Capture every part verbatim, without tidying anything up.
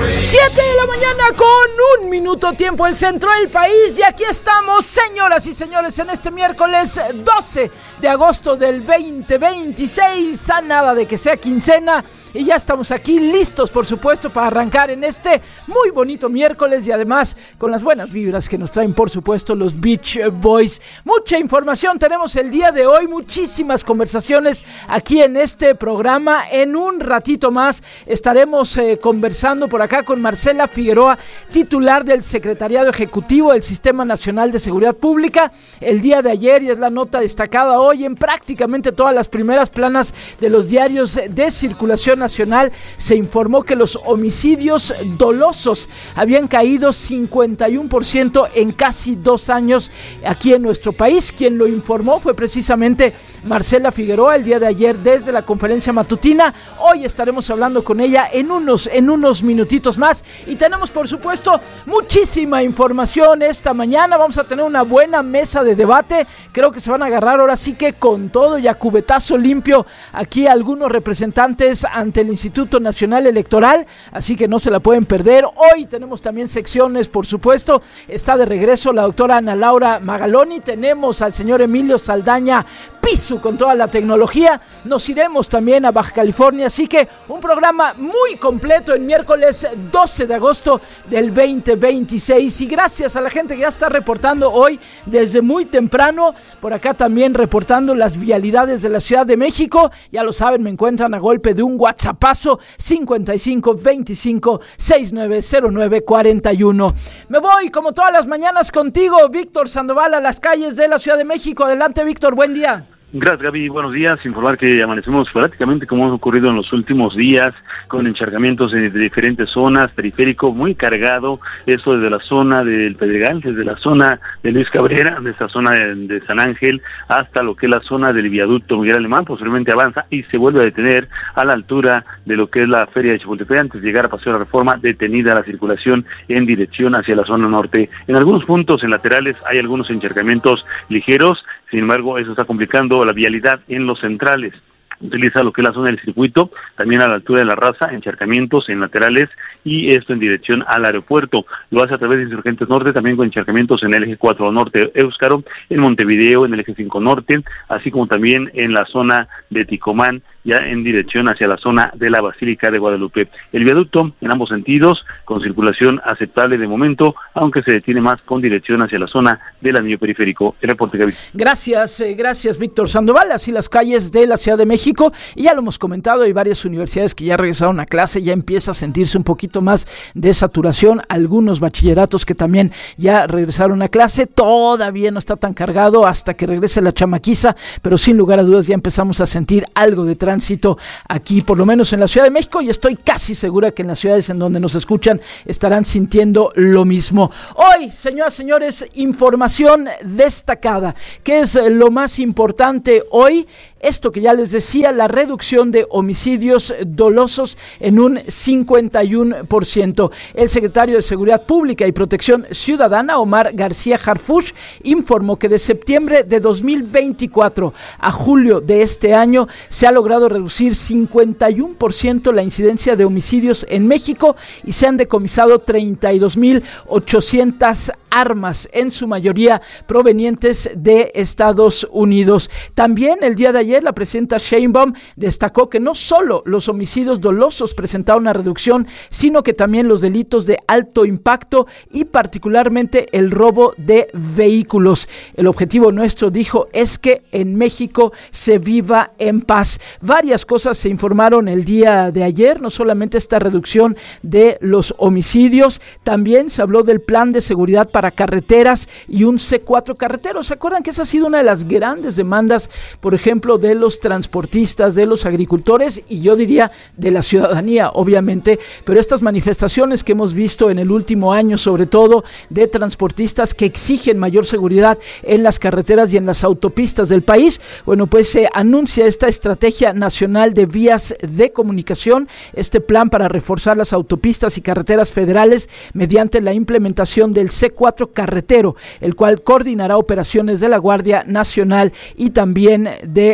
Siete de la mañana con un minuto tiempo el centro del país y aquí estamos, señoras y señores, en este miércoles doce de agosto del veinte veintiséis, a nada de que sea quincena, y ya estamos aquí listos, por supuesto, para arrancar en este muy bonito miércoles y además con las buenas vibras que nos traen, por supuesto, los Beach Boys. Mucha información tenemos el día de hoy, muchísimas conversaciones aquí en este programa. En un ratito más estaremos eh, conversando por acá con Marcela Figueroa, titular del Secretariado Ejecutivo del Sistema Nacional de Seguridad Pública. El día de ayer, y es la nota destacada hoy, en prácticamente todas las primeras planas de los diarios de circulación nacional, se informó que los homicidios dolosos habían caído cincuenta y uno por ciento en casi dos años aquí en nuestro país. Quien lo informó fue precisamente Marcela Figueroa el día de ayer desde la conferencia matutina. Hoy estaremos hablando con ella en unos, en unos minutitos más y tenemos, por supuesto, muchísima información esta mañana. Vamos a tener una buena mesa de debate. Creo que se van a agarrar ahora sí que con todo y a cubetazo limpio aquí algunos representantes ante el Instituto Nacional Electoral, así que no se la pueden perder. Hoy tenemos también secciones, por supuesto. Está de regreso la doctora Ana Laura Magaloni, tenemos al señor Emilio Saldaña Piso con toda la tecnología. Nos iremos también a Baja California, así que un programa muy completo en miércoles doce de agosto del veinte veintiséis, y gracias a la gente que ya está reportando hoy desde muy temprano, por acá también reportando las vialidades de la Ciudad de México. Ya lo saben, me encuentran a golpe de un WhatsAppazo cincuenta y cinco veinticinco sesenta y nueve cero nueve cuarenta y uno. Me voy como todas las mañanas contigo, Víctor Sandoval, a las calles de la Ciudad de México. Adelante, Víctor, buen día. Gracias, Gaby. Buenos días. Informar que amanecemos prácticamente como ha ocurrido en los últimos días, con encharcamientos de diferentes zonas, periférico muy cargado, esto desde la zona del Pedregal, desde la zona de Luis Cabrera, de esta zona de, de San Ángel, hasta lo que es la zona del viaducto Miguel Alemán. Posteriormente avanza y se vuelve a detener a la altura de lo que es la Feria de Chapultepec, antes de llegar a Paseo de la Reforma, detenida la circulación en dirección hacia la zona norte. En algunos puntos en laterales hay algunos encharcamientos ligeros, sin embargo, eso está complicando la vialidad en los centrales. Utiliza lo que es la zona del circuito, también a la altura de la Raza, encharcamientos en laterales, y esto en dirección al aeropuerto. Lo hace a través de Insurgentes Norte, también con encharcamientos en el eje cuatro Norte Éuscaro, en Montevideo, en el eje cinco Norte, así como también en la zona de Ticomán, ya en dirección hacia la zona de la Basílica de Guadalupe. El viaducto en ambos sentidos, con circulación aceptable de momento, aunque se detiene más con dirección hacia la zona del anillo periférico. El reporte, Gaby. Gracias, eh, gracias, Víctor Sandoval. Así las calles de la Ciudad de México, y ya lo hemos comentado, hay varias universidades que ya regresaron a clase, ya empieza a sentirse un poquito más de saturación, algunos bachilleratos que también ya regresaron a clase. Todavía no está tan cargado hasta que regrese la chamaquiza, pero sin lugar a dudas ya empezamos a sentir algo de tránsito aquí, por lo menos en la Ciudad de México, y estoy casi segura que en las ciudades en donde nos escuchan estarán sintiendo lo mismo. Hoy, señoras y señores, información destacada. ¿Qué es lo más importante hoy? Esto que ya les decía, la reducción de homicidios dolosos en un cincuenta y uno por ciento. El secretario de Seguridad Pública y Protección Ciudadana, Omar García Harfuch, informó que de septiembre de dos mil veinticuatro a julio de este año se ha logrado reducir cincuenta y uno por ciento la incidencia de homicidios en México y se han decomisado treinta y dos mil ochocientas armas, en su mayoría provenientes de Estados Unidos. También el día de ayer la presidenta Sheinbaum destacó que no solo los homicidios dolosos presentaron una reducción, sino que también los delitos de alto impacto y particularmente el robo de vehículos. El objetivo nuestro, dijo, es que en México se viva en paz. Varias cosas se informaron el día de ayer, no solamente esta reducción de los homicidios, también se habló del plan de seguridad para carreteras y un C cuatro carretero. ¿Se acuerdan que esa ha sido una de las grandes demandas, por ejemplo, de los transportistas, de los agricultores y yo diría de la ciudadanía, obviamente? Pero estas manifestaciones que hemos visto en el último año, sobre todo de transportistas que exigen mayor seguridad en las carreteras y en las autopistas del país, bueno, pues se anuncia esta estrategia nacional de vías de comunicación, este plan para reforzar las autopistas y carreteras federales mediante la implementación del C cuatro carretero, el cual coordinará operaciones de la Guardia Nacional y también de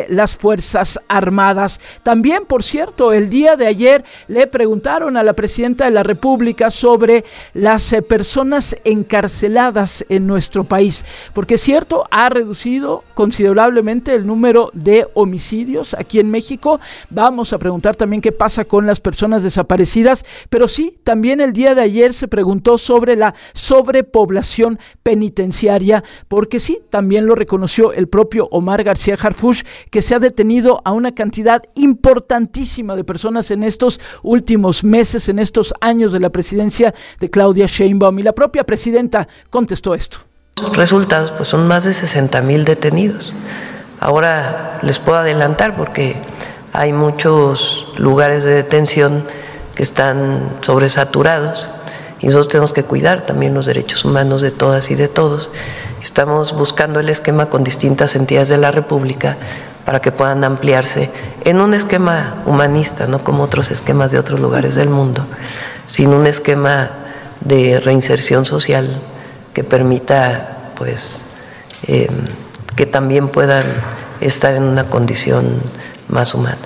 las Fuerzas Armadas. También, por cierto, el día de ayer le preguntaron a la presidenta de la República sobre las eh, personas encarceladas en nuestro país, porque es cierto, ha reducido considerablemente el número de homicidios aquí en México. Vamos a preguntar también qué pasa con las personas desaparecidas, pero sí, también el día de ayer se preguntó sobre la sobrepoblación penitenciaria, porque sí, también lo reconoció el propio Omar García Harfuch, que se ha detenido a una cantidad importantísima de personas en estos últimos meses, en estos años de la presidencia de Claudia Sheinbaum, y la propia presidenta contestó esto. Resultados, pues son más de sesenta mil detenidos. Ahora les puedo adelantar porque hay muchos lugares de detención que están sobresaturados y nosotros tenemos que cuidar también los derechos humanos de todas y de todos. Estamos buscando el esquema con distintas entidades de la República para que puedan ampliarse en un esquema humanista, no como otros esquemas de otros lugares del mundo, sino un esquema de reinserción social que permita, pues, eh, que también puedan estar en una condición más humana.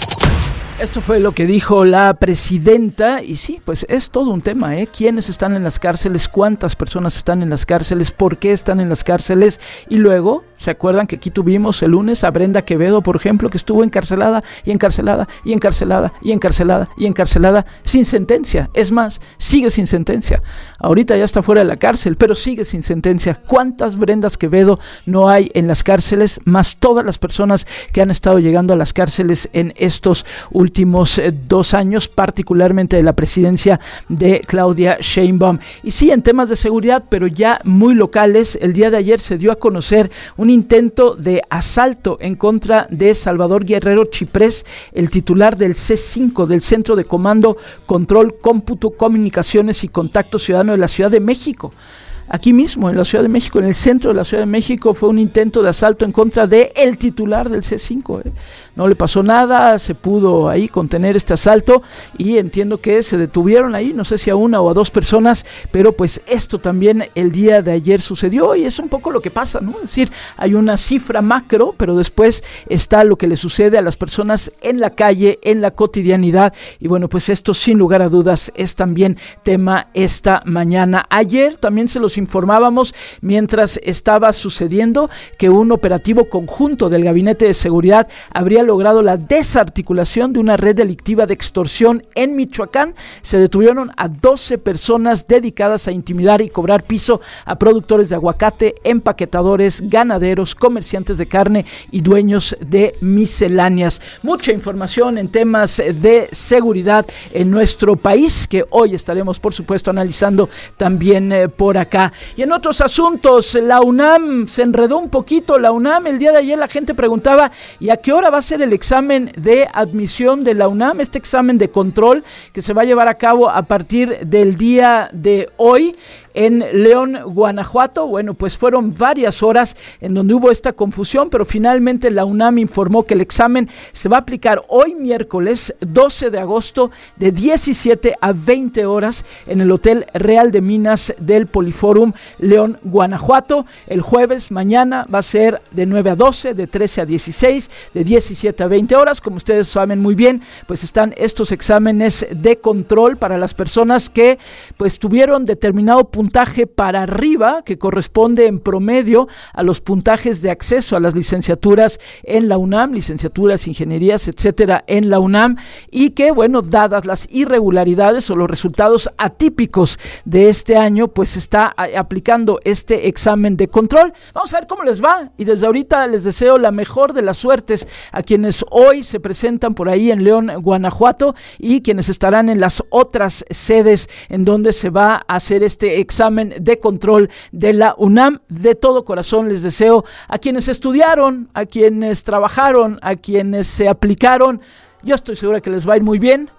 Esto fue lo que dijo la presidenta, y sí, pues es todo un tema, ¿eh? ¿Quiénes están en las cárceles? ¿Cuántas personas están en las cárceles? ¿Por qué están en las cárceles? Y luego, ¿se acuerdan que aquí tuvimos el lunes a Brenda Quevedo, por ejemplo, que estuvo encarcelada y encarcelada y encarcelada y encarcelada y encarcelada sin sentencia? Es más, sigue sin sentencia. Ahorita ya está fuera de la cárcel, pero sigue sin sentencia. ¿Cuántas Brendas Quevedo no hay en las cárceles? Más todas las personas que han estado llegando a las cárceles en estos últimos últimos eh, dos años, particularmente de la presidencia de Claudia Sheinbaum. Y sí, en temas de seguridad, pero ya muy locales, el día de ayer se dio a conocer un intento de asalto en contra de Salvador Guerrero Chiprés, el titular del C cinco, del Centro de Comando, Control, Cómputo, Comunicaciones y Contacto Ciudadano de la Ciudad de México. Aquí mismo, en la Ciudad de México, en el centro de la Ciudad de México, fue un intento de asalto en contra de el titular del C cinco. ¿eh? No le pasó nada, se pudo ahí contener este asalto y entiendo que se detuvieron ahí, no sé si a una o a dos personas, pero pues esto también el día de ayer sucedió y es un poco lo que pasa, ¿no? Es decir, hay una cifra macro, pero después está lo que le sucede a las personas en la calle, en la cotidianidad, y bueno, pues esto sin lugar a dudas es también tema esta mañana. Ayer también se los informábamos mientras estaba sucediendo que un operativo conjunto del Gabinete de Seguridad habría logrado la desarticulación de una red delictiva de extorsión en Michoacán. Se detuvieron a doce personas dedicadas a intimidar y cobrar piso a productores de aguacate, empaquetadores, ganaderos, comerciantes de carne y dueños de misceláneas. Mucha información en temas de seguridad en nuestro país que hoy estaremos, por supuesto, analizando también eh, por acá. Y en otros asuntos, la UNAM se enredó un poquito. La UNAM, el día de ayer la gente preguntaba, ¿y a qué hora va a ser el examen de admisión de la UNAM? Este examen de control que se va a llevar a cabo a partir del día de hoy en León, Guanajuato. Bueno, pues fueron varias horas en donde hubo esta confusión, pero finalmente la UNAM informó que el examen se va a aplicar hoy miércoles doce de agosto de diecisiete a veinte horas en el Hotel Real de Minas del Poliforum León, Guanajuato. El jueves, mañana, va a ser de nueve a doce, de trece a dieciséis, de diecisiete a veinte horas. Como ustedes saben muy bien, pues están estos exámenes de control para las personas que pues tuvieron determinado punto puntaje para arriba, que corresponde en promedio a los puntajes de acceso a las licenciaturas en la UNAM, licenciaturas, ingenierías, etcétera, en la UNAM, y que, bueno, dadas las irregularidades o los resultados atípicos de este año, pues está a- aplicando este examen de control. Vamos a ver cómo les va, y desde ahorita les deseo la mejor de las suertes a quienes hoy se presentan por ahí en León, Guanajuato, y quienes estarán en las otras sedes en donde se va a hacer este examen de control de la UNAM. De todo corazón les deseo a quienes estudiaron, a quienes trabajaron, a quienes se aplicaron. Yo estoy segura que les va a ir muy bien.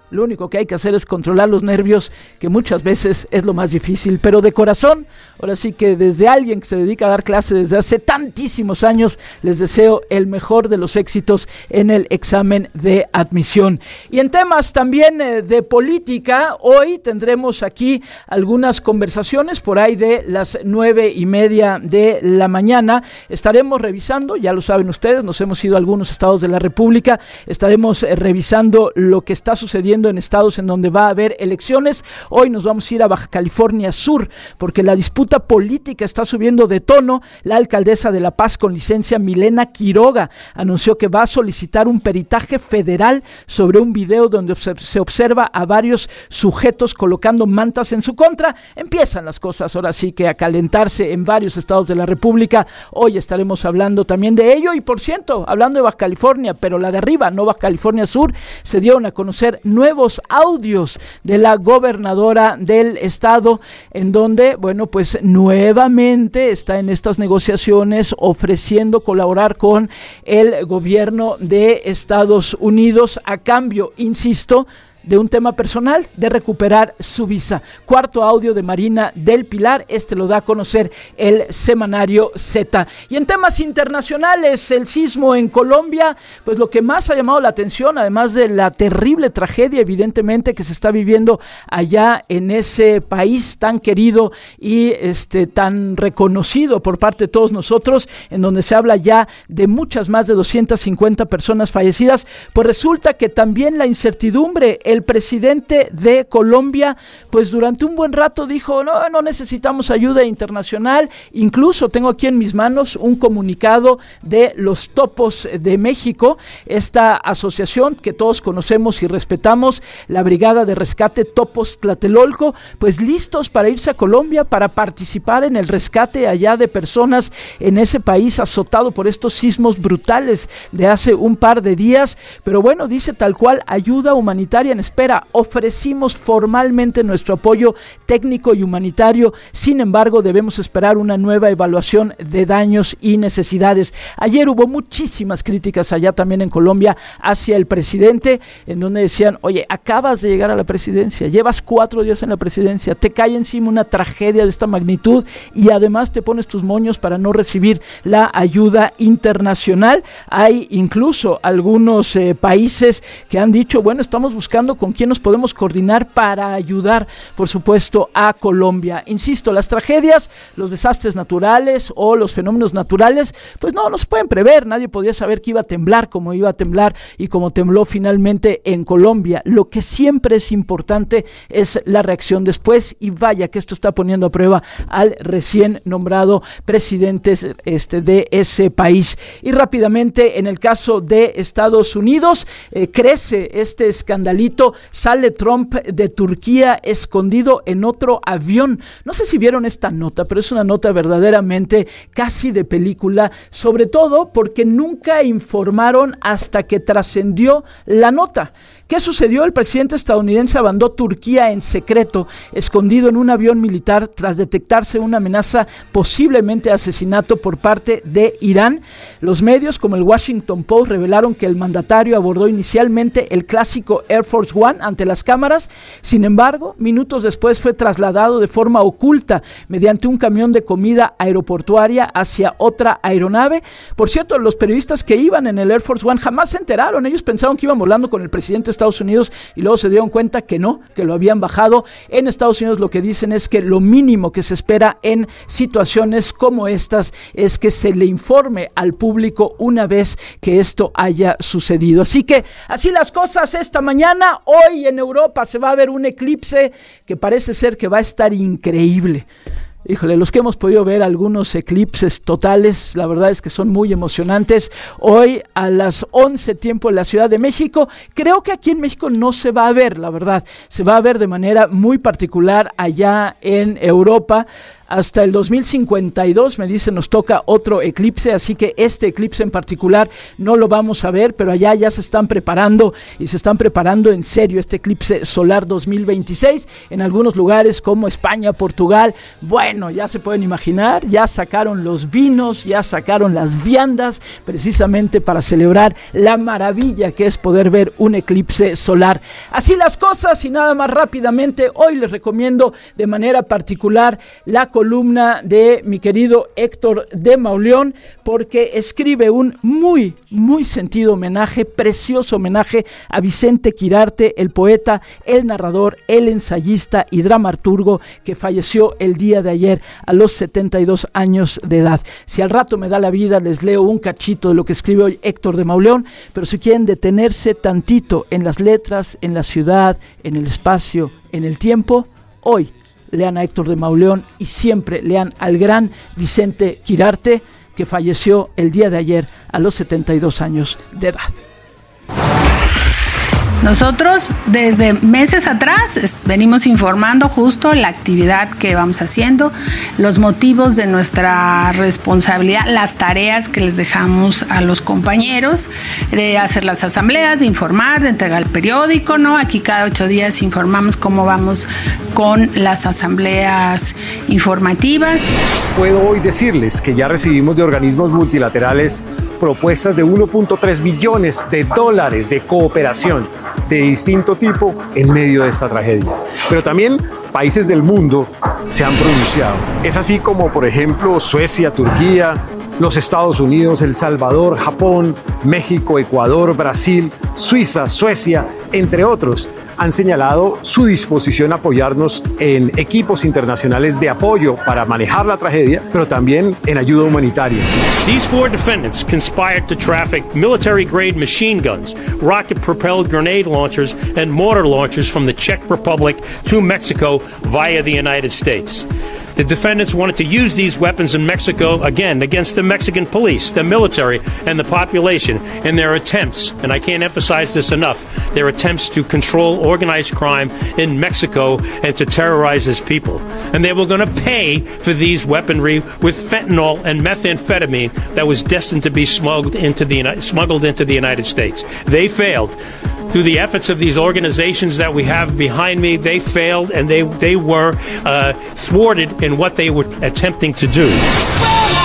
lo único que hay que hacer es controlar los nervios, que muchas veces es lo más difícil, pero de corazón, ahora sí que desde alguien que se dedica a dar clase desde hace tantísimos años, les deseo el mejor de los éxitos en el examen de admisión. Y en temas también eh, de política, hoy tendremos aquí algunas conversaciones por ahí de las nueve y media de la mañana. Estaremos revisando, ya lo saben ustedes, nos hemos ido a algunos estados de la República, estaremos eh, revisando lo que está sucediendo en estados en donde va a haber elecciones. Hoy nos vamos a ir a Baja California Sur, porque la disputa política está subiendo de tono. La alcaldesa de La Paz con licencia, Milena Quiroga, anunció que va a solicitar un peritaje federal sobre un video donde se observa a varios sujetos colocando mantas en su contra. Empiezan las cosas ahora sí que a calentarse en varios estados de la República. Hoy estaremos hablando también de ello. Y por cierto, hablando de Baja California, pero la de arriba, no Baja California Sur, se dieron a conocer nuevos audios de la gobernadora del estado, en donde, bueno, pues nuevamente está en estas negociaciones ofreciendo colaborar con el gobierno de Estados Unidos a cambio, insisto, de un tema personal, de recuperar su visa. Cuarto audio de Marina del Pilar, este lo da a conocer el semanario Z. Y en temas internacionales, el sismo en Colombia, pues lo que más ha llamado la atención, además de la terrible tragedia evidentemente que se está viviendo allá en ese país tan querido y este tan reconocido por parte de todos nosotros, en donde se habla ya de muchas más de doscientas cincuenta personas fallecidas, pues resulta que también la incertidumbre, el El presidente de Colombia, pues durante un buen rato dijo, no, no necesitamos ayuda internacional. Incluso tengo aquí en mis manos un comunicado de los Topos de México, esta asociación que todos conocemos y respetamos, la Brigada de Rescate Topos Tlatelolco, pues listos para irse a Colombia para participar en el rescate allá de personas en ese país azotado por estos sismos brutales de hace un par de días. Pero bueno, dice tal cual, ayuda humanitaria en espera. Ofrecimos formalmente nuestro apoyo técnico y humanitario, sin embargo debemos esperar una nueva evaluación de daños y necesidades. Ayer hubo muchísimas críticas allá también en Colombia hacia el presidente, en donde decían, oye, acabas de llegar a la presidencia, llevas cuatro días en la presidencia, te cae encima una tragedia de esta magnitud y además te pones tus moños para no recibir la ayuda internacional. Hay incluso algunos eh, países que han dicho, bueno, estamos buscando con quién nos podemos coordinar para ayudar, por supuesto, a Colombia. Insisto, las tragedias, los desastres naturales o los fenómenos naturales, pues no, no se pueden prever. Nadie podía saber que iba a temblar como iba a temblar y como tembló finalmente en Colombia. Lo que siempre es importante es la reacción después, y vaya que esto está poniendo a prueba al recién nombrado presidente este, de ese país. Y rápidamente, en el caso de Estados Unidos, eh, crece este escandalito. Sale Trump de Turquía escondido en otro avión. No sé si vieron esta nota, pero es una nota verdaderamente casi de película, sobre todo porque nunca informaron hasta que trascendió la nota. ¿Qué sucedió? El presidente estadounidense abandonó Turquía en secreto, escondido en un avión militar tras detectarse una amenaza posiblemente de asesinato por parte de Irán. Los medios como el Washington Post revelaron que el mandatario abordó inicialmente el clásico Air Force One ante las cámaras. Sin embargo, minutos después fue trasladado de forma oculta mediante un camión de comida aeroportuaria hacia otra aeronave. Por cierto, los periodistas que iban en el Air Force One jamás se enteraron. Ellos pensaron que iban volando con el presidente de Estados Unidos y luego se dieron cuenta que no, que lo habían bajado. En Estados Unidos lo que dicen es que lo mínimo que se espera en situaciones como estas es que se le informe al público una vez que esto haya sucedido. Así que así las cosas esta mañana. Hoy en Europa se va a ver un eclipse que parece ser que va a estar increíble. Híjole, los que hemos podido ver algunos eclipses totales, la verdad es que son muy emocionantes. Hoy a las once tiempo en la Ciudad de México, creo que aquí en México no se va a ver, la verdad, se va a ver de manera muy particular allá en Europa. hasta el dos mil cincuenta y dos, me dicen, nos toca otro eclipse, así que este eclipse en particular no lo vamos a ver, pero allá ya se están preparando y se están preparando en serio este eclipse solar dos mil veintiséis en algunos lugares como España, Portugal. Bueno, ya se pueden imaginar, ya sacaron los vinos, ya sacaron las viandas, precisamente para celebrar la maravilla que es poder ver un eclipse solar. Así las cosas, y nada más rápidamente, hoy les recomiendo de manera particular la columna de mi querido Héctor de Mauleón, porque escribe un muy, muy sentido homenaje, precioso homenaje a Vicente Quirarte, el poeta, el narrador, el ensayista y dramaturgo que falleció el día de ayer a los setenta y dos años de edad. Si al rato me da la vida, les leo un cachito de lo que escribe hoy Héctor de Mauleón, pero si quieren detenerse tantito en las letras, en la ciudad, en el espacio, en el tiempo, hoy lean a Héctor de Mauleón y siempre lean al gran Vicente Quirarte, que falleció el día de ayer a los setenta y dos años de edad. Nosotros desde meses atrás venimos informando justo la actividad que vamos haciendo, los motivos de nuestra responsabilidad, las tareas que les dejamos a los compañeros, de hacer las asambleas, de informar, de entregar el periódico, ¿no? Aquí cada ocho días informamos cómo vamos con las asambleas informativas. Puedo hoy decirles que ya recibimos de organismos multilaterales propuestas de uno punto tres billones de dólares de cooperación de distinto tipo en medio de esta tragedia. Pero también países del mundo se han pronunciado. Es así como, por ejemplo, Suecia, Turquía, los Estados Unidos, El Salvador, Japón, México, Ecuador, Brasil, Suiza, Suecia, entre otros, han señalado su disposición a apoyarnos en equipos internacionales de apoyo para manejar la tragedia, pero también en ayuda humanitaria. These four defendants conspired to traffic military-grade machine guns, rocket-propelled grenade launchers, and mortar launchers from the Czech Republic to Mexico via the United States. The defendants wanted to use these weapons in Mexico, again, against the Mexican police, the military, and the population in their attempts, and I can't emphasize this enough, their attempts to control organized crime in Mexico and to terrorize its people. And they were going to pay for these weaponry with fentanyl and methamphetamine that was destined to be smuggled into the, smuggled into the United States. They failed. Through the efforts of these organizations that we have behind me, they failed and they, they were uh, thwarted in what they were attempting to do.